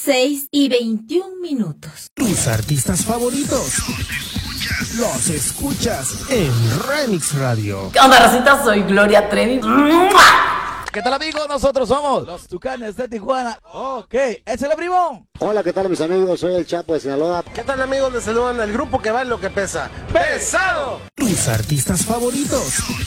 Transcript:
6:21. Tus artistas favoritos los escuchas en Remix Radio. ¿Qué onda, racita? Soy Gloria Trevi. ¿Qué tal, amigos? Nosotros somos los Tucanes de Tijuana. Ok, ese es el primo. Hola, ¿qué tal, mis amigos? Soy el Chapo de Sinaloa. ¿Qué tal, amigos? Les saludan el grupo que va en lo que pesa. ¡Pesado! Tus artistas favoritos